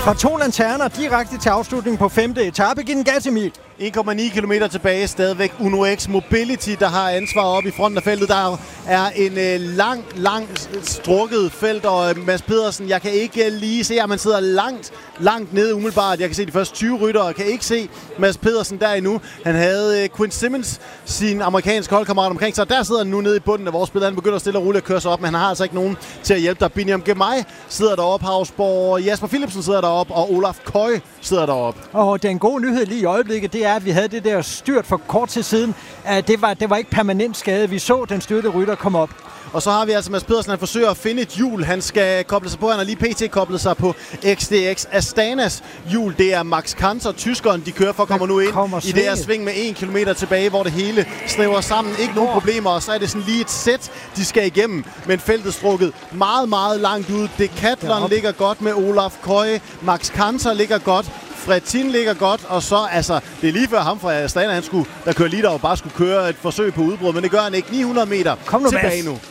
Fra 2 lanterner direkte til afslutning på 5. etape. Giv den gas, Emil. 1,9 km tilbage, stadigvæk Uno X Mobility, der har ansvar op i fronten af feltet. Der er en lang strukket felt, og Mads Pedersen, jeg kan ikke lige se, at man sidder langt nede umiddelbart. Jeg kan se de første 20 ryttere, og kan ikke se Mads Pedersen der endnu. Han havde Quinn Simmons, sin amerikanske holdkammerat, omkring sig. Der sidder han nu nede i bunden af vores spil. Han begynder stille og roligt at køre sig op, men han har altså ikke nogen til at hjælpe dig. Biniam Girmay sidder deroppe, Hausborg, Jasper Philipsen sidder deroppe, og Olaf Koy sidder deroppe. Og den gode nyhed lige i øjeblikket, det er, at vi havde det der styrt for kort tid siden. Det var ikke permanent skade. Vi så den styrte rytter komme op. Og så har vi altså Mads Pedersen, han forsøger at finde et hjul. Han skal koble sig på. Han har lige pt. koblet sig på XDX Astanas hjul. Det er Max Kanter, tyskeren, de kører for, kommer nu ind i det her sving med 1 kilometer tilbage, hvor det hele snæver sammen. Ikke nogen problemer, og så er det sådan lige et sæt, de skal igennem. Men feltet strukket meget langt ud. Decathlon ligger godt med Olaf Koy. Max Kanter ligger godt. Fredtin ligger godt, og så, altså, det er lige før ham fra Astana, der kører lige der og bare skulle køre et forsøg på udbrud, men det gør han ikke. 900 meter tilbage nu.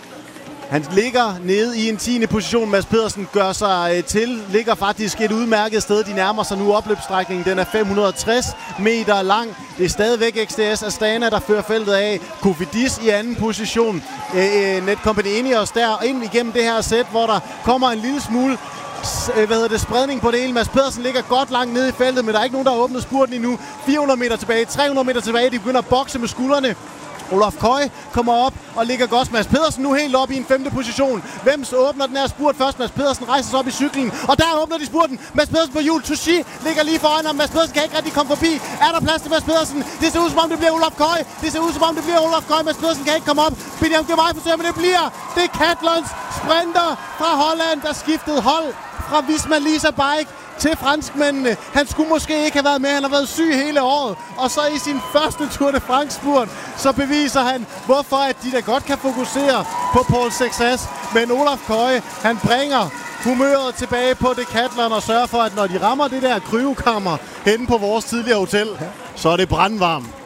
Han ligger nede i en 10. position. Mads Pedersen gør sig ligger faktisk et udmærket sted. De nærmer sig nu opløbsstrækningen. Den er 560 meter lang. Det er stadigvæk XDS Astana, der fører feltet af. Kofidis i anden position. Netcompany Ineos der ind igennem det her sæt, hvor der kommer en lille smule spredning på det hele. Mads Pedersen ligger godt langt nede i feltet, men der er ikke nogen, der har åbnet spurten endnu. 400 meter tilbage, 300 meter tilbage. De begynder at bokse med skuldrene. Olaf Koy kommer op og ligger godt. Mads Pedersen nu helt op i en 5. position. Hvem åbner den her spurt først? Mads Pedersen rejser sig op i cyklen, og der åbner de spurten. Mads Pedersen på hjul. Touchy ligger lige foran ham. Mads Pedersen kan ikke rigtig komme forbi. Er der plads til Mads Pedersen? Det ser ud som om det bliver Olaf Koy. Mads Pedersen kan ikke komme op. Biniam Girmay forsøger, men det bliver Decathlons sprinter fra Holland, der skiftede hold fra Visma Lease Bike til franskmændene. Han skulle måske ikke have været med. Han har været syg hele året. Og så i sin første Tour de France-spurt, så beviser han, hvorfor at de da godt kan fokusere på Paul Sexas. Men Olaf Koy, han bringer humøret tilbage på Decathlon og sørger for, at når de rammer det der kryokammer henne på vores tidligere hotel, så er det brandvarmt.